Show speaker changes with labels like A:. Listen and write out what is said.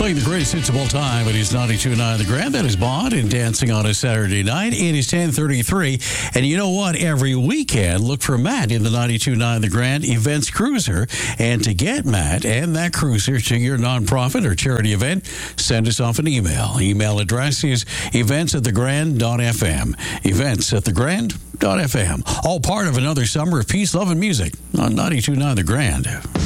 A: Playing the greatest hits of all time, it is 92.9 The Grand. That is Bond and Dancing on a Saturday Night. It is 10:33. And you know what? Every weekend, look for Matt in the 92.9 The Grand Events Cruiser. And to get Matt and that cruiser to your nonprofit or charity event, send us off an email. Email address is events@thegrand.fm. Events@thegrand.fm. All part of another summer of peace, love, and music on 92.9 The Grand.